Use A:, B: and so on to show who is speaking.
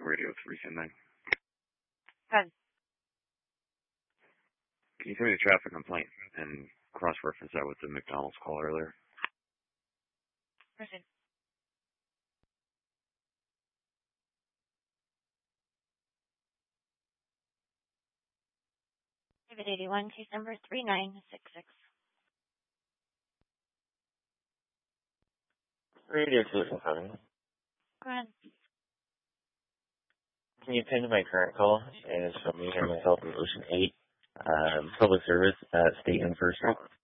A: Radio 379.
B: Good.
A: Can you tell me the traffic complaint and cross-reference that with the McDonald's call earlier?
B: Person. David 81, case number 3966.
C: Radio Solution 7.
B: Go ahead.
C: Can you pin to my current call and show me and myself in Ocean 8, public service at State and First?